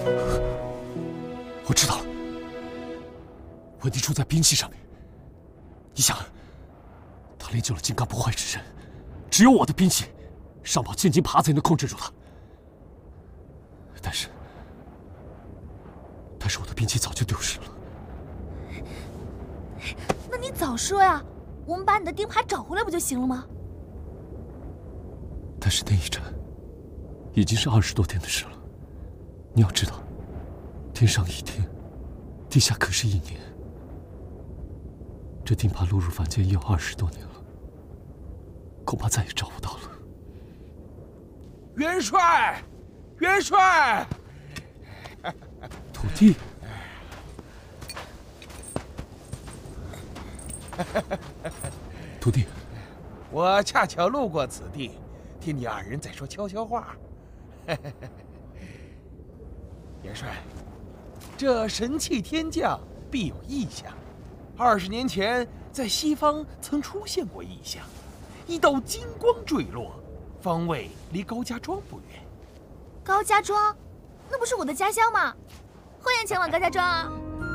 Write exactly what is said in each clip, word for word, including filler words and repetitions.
我知道了，问题出在兵器上面。你想，他练就了金刚不坏之身，只有我的兵器上宝千金耙才能控制住他。但是，但是我的兵器早就丢失了。 那你早说呀，我们把你的钉耙找回来不就行了吗？ 但是那一战已经是二十多天的事了。你要知道，天上一天，地下可是一年。这钉耙落入凡间也有二十多年了，恐怕再也找不到了。 元帅，元帅， 徒弟，徒弟， 我恰巧路过此地，听你二人在说悄悄话。元帅，这神器天降必有异象。二十年前，在西方曾出现过异象，一道金光坠落，方位离高家庄不远。 高家庄，那不是我的家乡吗？欢迎前往高家庄。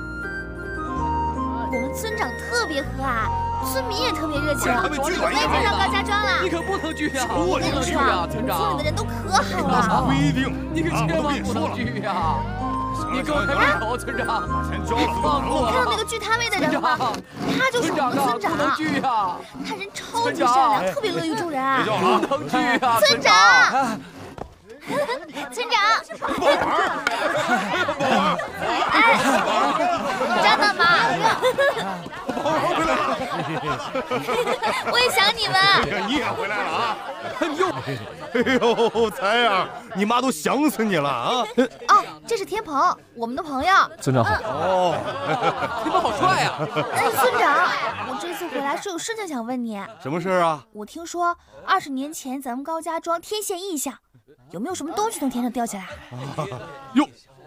我们村长特别和蔼，村民也特别热情。我也见到高家庄了。 你可不能去呀！ 我跟你说啊，村里的人都可好了。 不一定，你可千万不能去呀！你给我开开口，村长！你放过！ 看到那个锯摊位的人了吗？他就是我们村长。 不能去呀！ 他人超级善良，特别乐于助人。 不能去呀！ 村长，村长，哎，真的吗？我也想你们。 你也回来了啊！哎呦，才儿，你妈都想死你了啊！ 哦，这是天鹏，我们的朋友。 村长好。 哦， 天鹏好帅呀！ 哎，村长，我这次回来是有事情想问你。 什么事啊？ 我听说二十年前咱们高家庄天现异象，有没有什么东西从天上掉下来？ 哟，